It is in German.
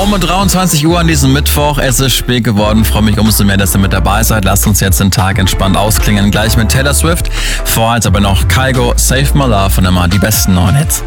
Um 23 Uhr an diesem Mittwoch. Es ist spät geworden. Freue mich umso mehr, dass ihr mit dabei seid. Lasst uns jetzt den Tag entspannt ausklingen. Gleich mit Taylor Swift. Vorher aber noch Kygo, Save My Love und immer die besten neuen Hits.